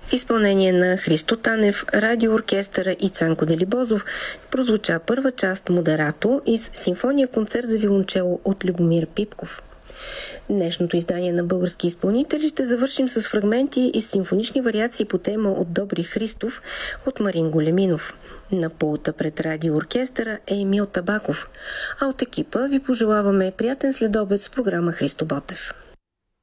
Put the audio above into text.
В изпълнение на Христо Танев, радиооркестъра и Цанко Делибозов прозвуча първа част Модерато из симфония концерт за виолончело от Любомир Пипков. Днешното издание на български изпълнители ще завършим с фрагменти и симфонични вариации по тема от Добри Христов от Марин Големинов. На пулта пред радиооркестъра е Емил Табаков, а от екипа ви пожелаваме приятен следобед с програма Христо Ботев.